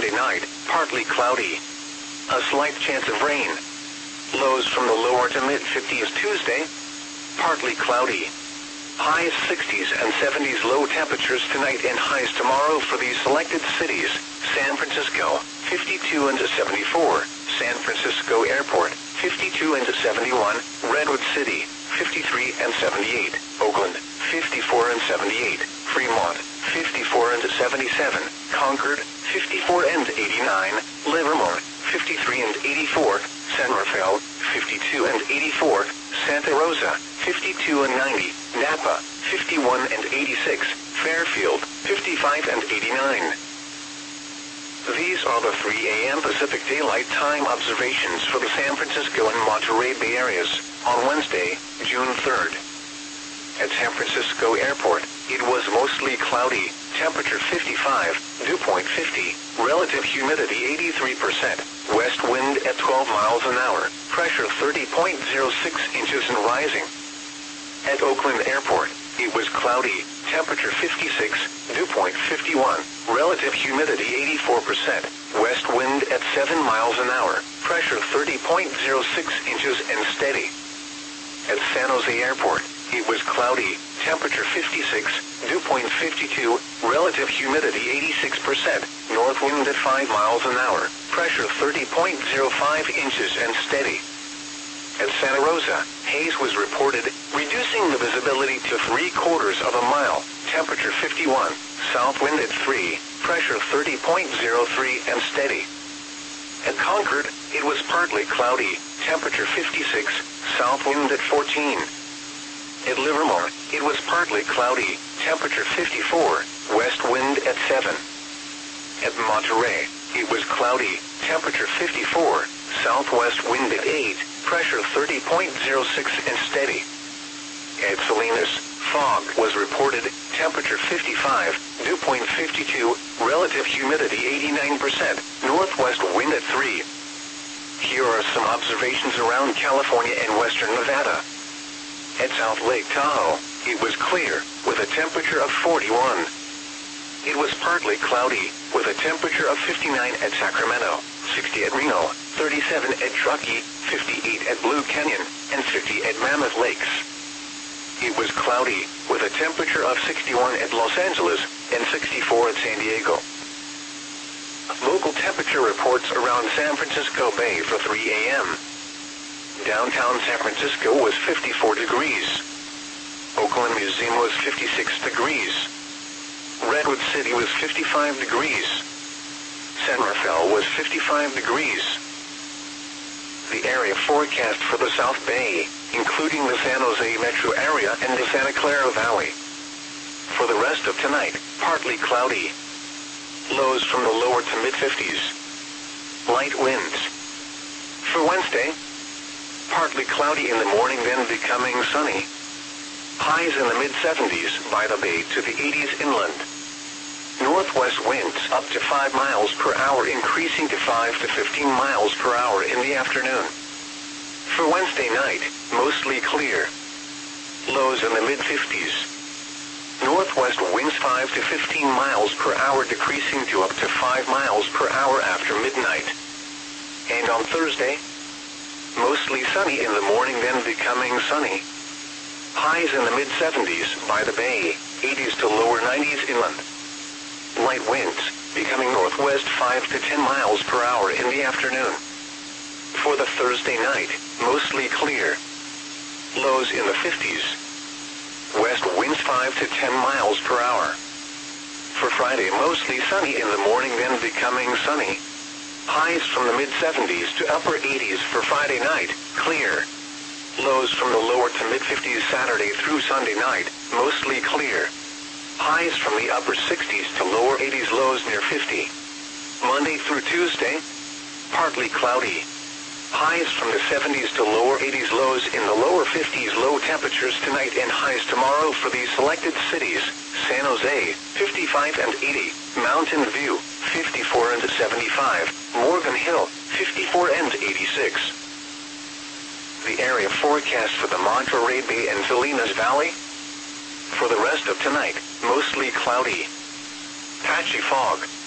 Monday night, partly cloudy. A slight chance of rain. Lows from the lower to mid-50s Tuesday, partly cloudy. Highs 60s and 70s low temperatures tonight and highs tomorrow for these selected cities. San Francisco, 52 and 74. San Francisco Airport, 52 and 71. Redwood City, 53 and 78. Oakland, 54 and 78. Fremont, 54 and 77. Concord, 54 and 89. Livermore, 53 and 84. San Rafael, 52 and 84. Santa Rosa, 52 and 90. Napa, 51 and 86. Fairfield, 55 and 89. These are the 3 a.m. Pacific Daylight Time observations for the San Francisco and Monterey Bay areas on Wednesday, June 3rd. At San Francisco Airport, it was mostly cloudy, temperature 55, dew point 50, relative humidity 83%, west wind at 12 miles an hour, pressure 30.06 inches and rising. At Oakland Airport, it was cloudy, temperature 56, dew point 51, relative humidity 84%, west wind at 7 miles an hour, pressure 30.06 inches and steady. At San Jose Airport, it was cloudy, temperature 56, dew point 52, relative humidity 86%, north wind at 5 miles an hour, pressure 30.05 inches and steady. At Santa Rosa, haze was reported, reducing the visibility to 3/4 of a mile, temperature 51, south wind at 3, pressure 30.03 and steady. At Concord, it was partly cloudy, temperature 56, south wind at 14. At Livermore, it was partly cloudy, temperature 54, west wind at 7. At Monterey, it was cloudy, temperature 54, southwest wind at 8, pressure 30.06 and steady. At Salinas, fog was reported, temperature 55, dew point 52, relative humidity 89%, northwest wind at 3. Here are some observations around California and western Nevada. At South Lake Tahoe, it was clear, with a temperature of 41. It was partly cloudy, with a temperature of 59 at Sacramento, 60 at Reno, 37 at Truckee, 58 at Blue Canyon, and 50 at Mammoth Lakes. It was cloudy, with a temperature of 61 at Los Angeles, and 64 at San Diego. Local temperature reports around San Francisco Bay for 3 a.m. Downtown San Francisco was 54 degrees. Oakland Museum was 56 degrees. Redwood City was 55 degrees. San Rafael was 55 degrees. The area forecast for the South Bay, including the San Jose metro area and the Santa Clara Valley. For the rest of tonight, partly cloudy. Lows from the lower to mid-50s. Light winds. For Wednesday, partly cloudy in the morning, then becoming sunny. Highs in the mid-70s by the bay to the 80s inland. Northwest winds up to 5 miles per hour, increasing to 5 to 15 miles per hour in the afternoon. For Wednesday night, mostly clear. Lows in the mid-50s. Northwest winds 5 to 15 miles per hour, decreasing to up to 5 miles per hour after midnight. And on Thursday, mostly sunny in the morning, then becoming sunny. Highs in the mid-70s by the bay, 80s to lower 90s inland. Light winds, becoming northwest 5 to 10 miles per hour in the afternoon. For the Thursday night, mostly clear. Lows in the 50s. West winds 5 to 10 miles per hour. For Friday, mostly sunny in the morning, then becoming sunny. Highs from the mid-70s to upper 80s for Friday night, clear. Lows from the lower to mid-50s Saturday through Sunday night, mostly clear. Highs from the upper 60s to lower 80s, lows near 50. Monday through Tuesday, partly cloudy. Highs from the 70s to lower 80s, lows in the lower 50s, low temperatures tonight and highs tomorrow for these selected cities. San Jose, 55 and 80. Mountain View, 54 and 75. Morgan Hill, 54 and 86. The area forecast for the Monterey Bay and Salinas Valley. For the rest of tonight, mostly cloudy. Patchy fog.